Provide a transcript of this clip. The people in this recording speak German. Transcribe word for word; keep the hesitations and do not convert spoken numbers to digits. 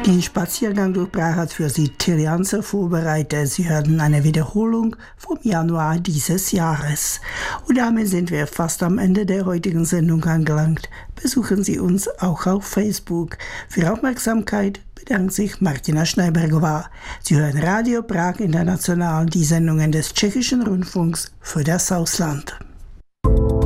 Den Spaziergang durch Prag hat für Sie Tilly Hanser vorbereitet. Sie hörten eine Wiederholung vom Januar dieses Jahres. Und damit sind wir fast am Ende der heutigen Sendung angelangt. Besuchen Sie uns auch auf Facebook. Für Aufmerksamkeit bedankt sich Martina Schneibergová. Sie hören Radio Prag International, die Sendungen des Tschechischen Rundfunks für das Ausland.